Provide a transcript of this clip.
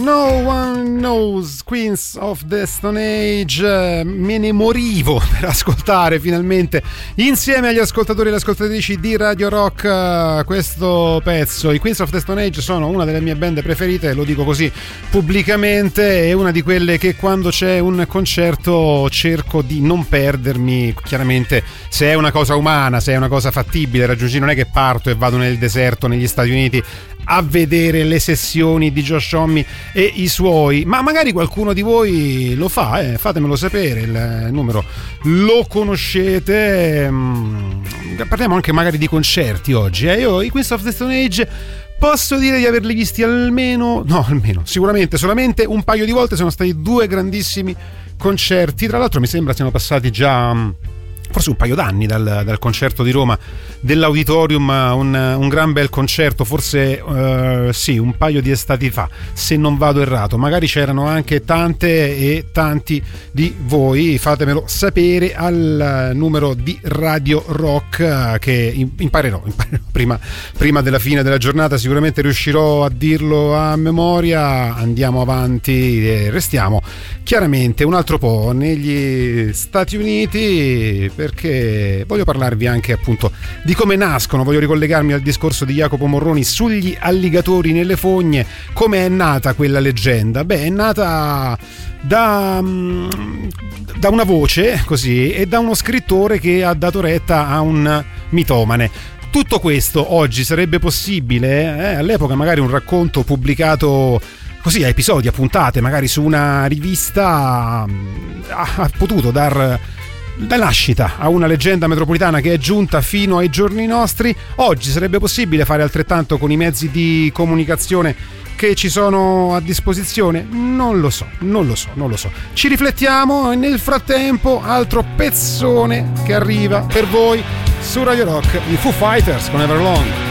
No One Knows, Queens of the Stone Age. Me ne morivo per ascoltare finalmente insieme agli ascoltatori e le ascoltatrici di Radio Rock questo pezzo. I Queens of the Stone Age sono una delle mie band preferite, lo dico così pubblicamente, è una di quelle che quando c'è un concerto cerco di non perdermi. Chiaramente se è una cosa umana, se è una cosa fattibile raggiungere, non è che parto e vado nel deserto negli Stati Uniti a vedere le sessioni di Josh Homme e i suoi, ma magari qualcuno di voi lo fa, fatemelo sapere, il numero lo conoscete. Parliamo anche magari di concerti oggi. Io i Queens of the Stone Age posso dire di averli visti sicuramente solamente un paio di volte. Sono stati due grandissimi concerti, tra l'altro mi sembra siano passati già forse un paio d'anni dal concerto di Roma dell'Auditorium, un gran bel concerto, forse sì, un paio di estati fa, se non vado errato. Magari c'erano anche tante e tanti di voi, fatemelo sapere al numero di Radio Rock, che imparerò prima della fine della giornata, sicuramente riuscirò a dirlo a memoria. Andiamo avanti e restiamo chiaramente un altro po' negli Stati Uniti, perché voglio parlarvi anche appunto di come nascono. Voglio ricollegarmi al discorso di Jacopo Morroni sugli alligatori nelle fogne. Come è nata quella leggenda? Beh, è nata da una voce così e da uno scrittore che ha dato retta a un mitomane. Tutto questo oggi sarebbe possibile, all'epoca magari un racconto pubblicato così a episodi, a puntate, magari su una rivista, ha potuto dar da nascita a una leggenda metropolitana che è giunta fino ai giorni nostri. Oggi sarebbe possibile fare altrettanto con i mezzi di comunicazione che ci sono a disposizione? Non lo so. Ci riflettiamo e nel frattempo altro pezzone che arriva per voi su Radio Rock, i Foo Fighters con Everlong.